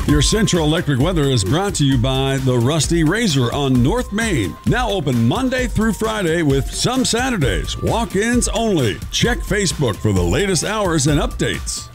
Your Central Electric weather is brought to you by the Rusty Razor on North Main. Now open Monday through Friday with some Saturdays. Walk-ins only. Check Facebook for the latest hours and updates.